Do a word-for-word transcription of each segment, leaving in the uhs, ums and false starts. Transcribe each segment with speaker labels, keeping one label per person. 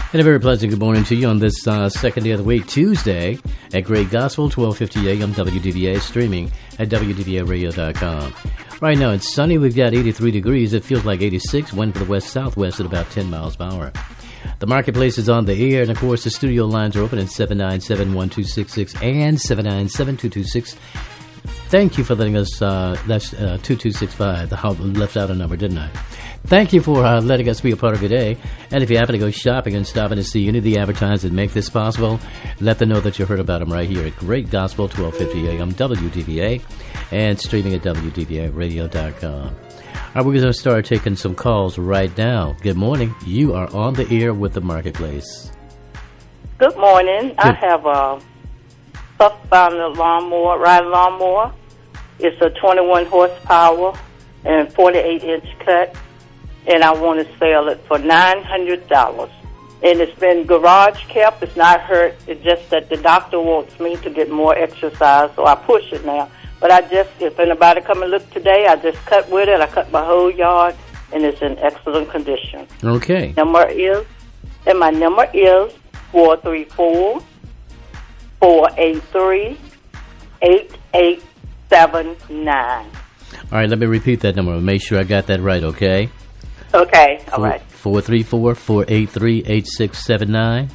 Speaker 1: And a very pleasant good morning to you on this uh, second day of the week, Tuesday, at Great Gospel, twelve fifty a.m. W D V A, streaming at W D V A radio dot com. Right now, it's sunny. We've got eighty-three degrees. It feels like eighty-six. Wind for the west-southwest at about ten miles per hour. The marketplace is on the air, and of course, the studio lines are open at seven nine seven, one two six six and seven nine seven, two two six. Thank you for letting us, uh, that's uh, two two six five. I left out a number, didn't I? Thank you for uh, letting us be a part of your day. And if you happen to go shopping and stopping to see any of the advertisers that make this possible, let them know that you heard about them right here at Great Gospel, twelve fifty a.m. W D V A, and streaming at W D V A radio dot com. All right, we're going to start taking some calls right now. Good morning. You are on the air with the marketplace.
Speaker 2: Good morning. Good. I have a Puff Bottom lawnmower, riding lawnmower. It's a twenty-one horsepower and forty-eight inch cut, and I want to sell it for nine hundred dollars. And it's been garage kept. It's not hurt. It's just that the doctor wants me to get more exercise, so I push it now. But I just, if anybody come and look today, I just cut with it. I cut my whole yard, and it's in excellent condition.
Speaker 1: Okay.
Speaker 2: Number is, and my number is four three four, four eight three, eight eight seven nine.
Speaker 1: All right, let me repeat that number. Make sure I got that right, okay?
Speaker 2: Okay, all right.
Speaker 1: four three four, four eight three, eight six seven nine.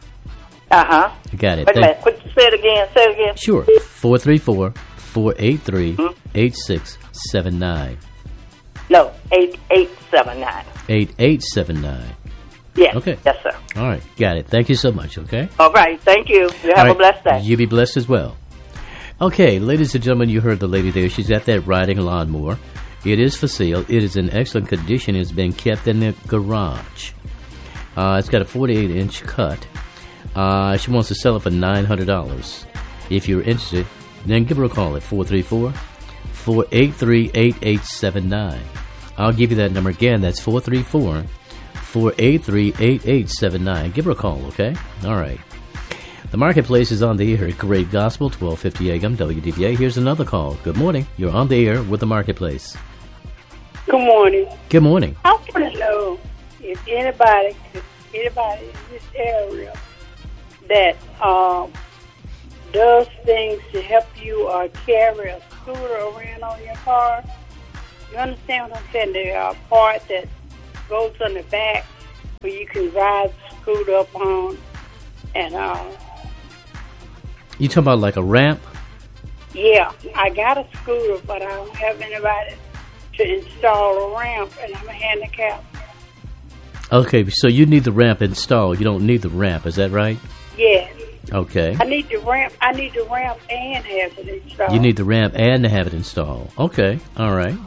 Speaker 2: Uh-huh.
Speaker 1: I got it.
Speaker 2: Wait a minute. Quick, say it again. Say it again.
Speaker 1: Sure. four three four, four eight three, eight six seven nine.
Speaker 2: No, eight eight seven nine.
Speaker 1: eight eight seven nine.
Speaker 2: Yes.
Speaker 1: Okay.
Speaker 2: Yes, sir.
Speaker 1: All right. Got it. Thank you so much, okay?
Speaker 2: All right. Thank you. You have
Speaker 1: right.
Speaker 2: a blessed day.
Speaker 1: You be blessed as well. Okay, ladies and gentlemen, you heard the lady there. She's got that riding lawnmower. It is for sale. It is in excellent condition. It's been kept in the garage. Uh, it's got a forty-eight inch cut. Uh, she wants to sell it for nine hundred dollars. If you're interested, then give her a call at four three four, four eight three, eight eight seven nine. I'll give you that number again. That's four three four, four eight three, eight eight seven nine. Give her a call, okay? All right. The marketplace is on the air at Great Gospel, twelve fifty a.m. W D V A. Here's another call. Good morning. You're on the air with the marketplace.
Speaker 3: Good morning.
Speaker 1: Good morning.
Speaker 3: I want to know if anybody, anybody in this area that um, does things to help you or carry a scooter around on your car. You understand what I'm saying? There are part that goes on the back where you can ride the scooter up on, and uh,
Speaker 1: you talking about like a ramp?
Speaker 3: Yeah, I got a scooter, but I don't have anybody to install a ramp, and I'm a handicap.
Speaker 1: Okay, so you need the ramp installed. You don't need the ramp, is that right?
Speaker 3: Yes.
Speaker 1: Okay.
Speaker 3: I need the ramp. I need the ramp and have it installed.
Speaker 1: You need the ramp and to have it installed. Okay. All right.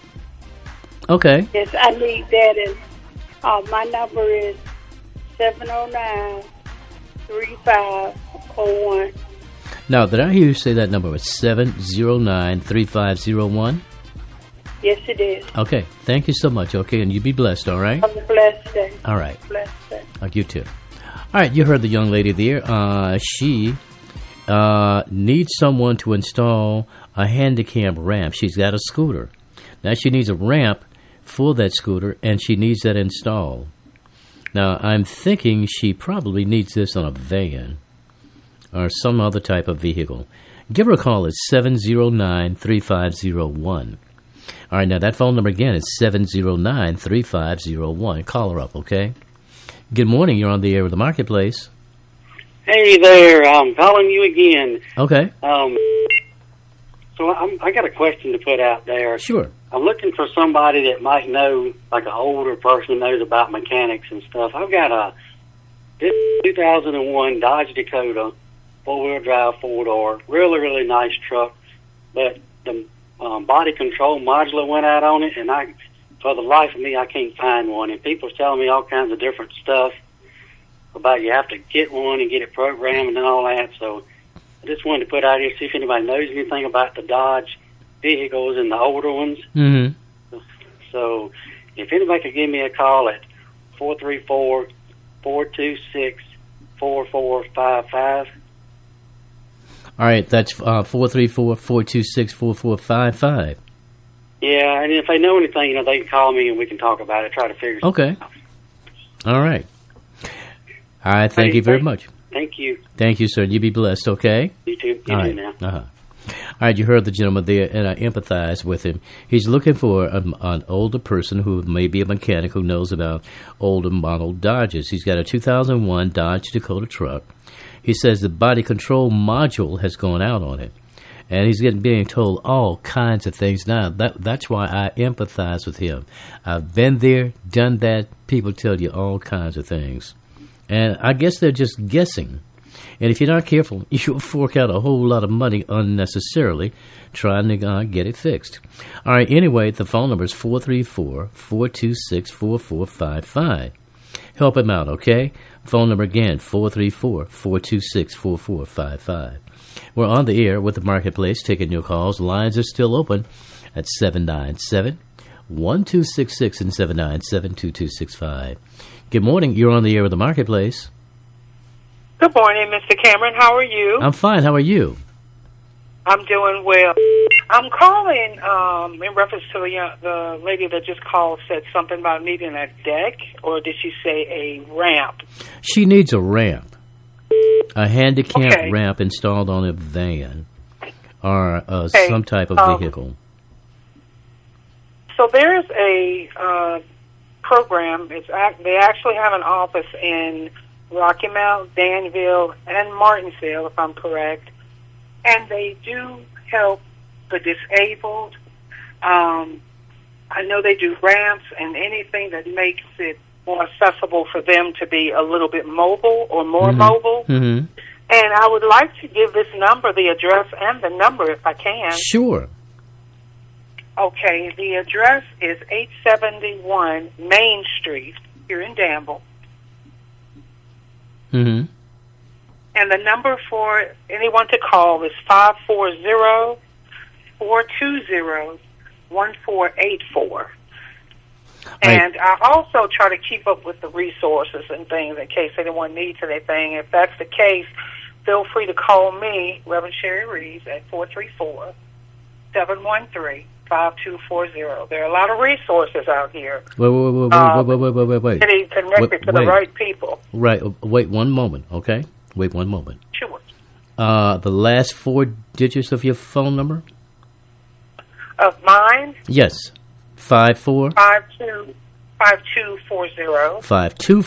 Speaker 1: Okay.
Speaker 3: Yes, I need that, and uh, my number is seven oh nine, three five oh one.
Speaker 1: Now, did I hear you say that number was seven oh nine, three five oh one?
Speaker 3: Yes, it is.
Speaker 1: Okay. Thank you so much, okay? And you be blessed, all right?
Speaker 3: Have a blessed day.
Speaker 1: All right.
Speaker 3: Blessed day.
Speaker 1: Uh, you too. All right, you heard the young lady there. Uh, she uh, needs someone to install a handicap ramp. She's got a scooter. Now, she needs a ramp for that scooter, and she needs that installed. Now, I'm thinking she probably needs this on a van or some other type of vehicle. Give her a call at seven oh nine, three five oh one. All right, now that phone number again is seven oh nine, three five oh one. Call her up, okay? Good morning. You're on the air with the marketplace.
Speaker 4: Hey there. I'm calling you again.
Speaker 1: Okay.
Speaker 4: Um, so I'm, I got a question to put out there.
Speaker 1: Sure.
Speaker 4: I'm looking for somebody that might know, like an older person who knows about mechanics and stuff. I've got a two thousand one Dodge Dakota, four-wheel drive, four-door, really, really nice truck, but the um, body control module went out on it, and I, for the life of me, I can't find one. And people's telling me all kinds of different stuff about you have to get one and get it programmed and all that. So I just wanted to put out here, see if anybody knows anything about the Dodge vehicles and the older ones.
Speaker 1: Mm-hmm.
Speaker 4: So if anybody could give me a call at four three four, four two six, four four five five.
Speaker 1: All right, that's uh, four three four, four two six, four four five five.
Speaker 4: Yeah, and if they know anything, you know, they can call me and we can talk about it, try to figure
Speaker 1: okay.
Speaker 4: something out.
Speaker 1: All right. All right, thank
Speaker 4: Hey,
Speaker 1: you very
Speaker 4: thank-
Speaker 1: much.
Speaker 4: Thank you.
Speaker 1: Thank you, sir. You be blessed, okay?
Speaker 4: You too. You
Speaker 1: All
Speaker 4: too
Speaker 1: right.
Speaker 4: now.
Speaker 1: Uh-huh. All right, you heard the gentleman there, and I empathize with him. He's looking for a, an older person who may be a mechanic who knows about older model Dodges. He's got a two thousand one Dodge Dakota truck. He says the body control module has gone out on it, and he's getting being told all kinds of things now. That that's why I empathize with him. I've been there, done that. People tell you all kinds of things, and I guess they're just guessing. And if you're not careful, you'll fork out a whole lot of money unnecessarily trying to uh, get it fixed. All right, anyway, the phone number is four three four, four two six, four four five five. Help him out, okay? Phone number again, four three four, four two six, four four five five. We're on the air with the Marketplace, taking your calls. Lines are still open at seven nine seven, one two six six and seven nine seven, two two six five. Good morning. You're on the air with the Marketplace.
Speaker 5: Good morning, Mister Cameron. How are you?
Speaker 1: I'm fine. How are you?
Speaker 5: I'm doing well. I'm calling um, in reference to the, uh, the lady that just called, said something about needing a deck, or did she say a ramp?
Speaker 1: She needs a ramp, a handicap
Speaker 5: Okay.
Speaker 1: ramp installed on a van or uh,
Speaker 5: Okay.
Speaker 1: some type of
Speaker 5: Um,
Speaker 1: vehicle.
Speaker 5: So there's a uh, program. It's act- they actually have an office in Rocky Mount, Danville, and Martinsville, if I'm correct. And they do help the disabled. Um, I know they do ramps and anything that makes it more accessible for them to be a little bit mobile or more
Speaker 1: Mhm.
Speaker 5: mobile.
Speaker 1: Mm-hmm.
Speaker 5: And I would like to give this number, the address, and the number if I can.
Speaker 1: Sure.
Speaker 5: Okay, the address is eight seventy-one Main Street here in Danville.
Speaker 1: Mm-hmm.
Speaker 5: And the number for anyone to call is five four zero, four two zero, one four eight four. And I also try to keep up with the resources and things in case anyone needs anything. If that's the case, feel free to call me, Reverend Sherry Reeves, at four three four, seven one three, five two four zero. There are a lot of resources out here.
Speaker 1: Wait, wait, wait, wait,
Speaker 5: Um,
Speaker 1: wait, wait, wait, wait, wait.
Speaker 5: Getting connected
Speaker 1: Wait,
Speaker 5: to the
Speaker 1: wait.
Speaker 5: right people.
Speaker 1: Right. uh, Wait one moment, okay? Wait one moment.
Speaker 5: Sure.
Speaker 1: Uh, the last four digits of your phone number?
Speaker 5: Of mine,
Speaker 1: Yes. Five four
Speaker 5: five two five two four zero.
Speaker 1: five two